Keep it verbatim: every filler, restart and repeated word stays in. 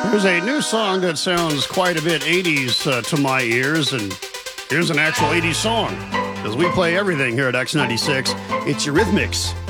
There's a new song that sounds quite a bit eighties uh, to my ears, and here's an actual eighties song. As we play everything here at X ninety-six, it's Eurythmics.